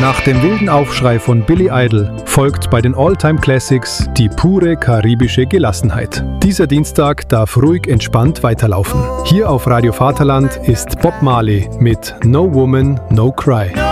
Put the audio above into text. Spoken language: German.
Nach dem wilden Aufschrei von Billy Idol folgt bei den All-Time Classics die pure karibische Gelassenheit. Dieser Dienstag darf ruhig entspannt weiterlaufen. Hier auf Radio Vaterland ist Bob Marley mit No Woman, No Cry.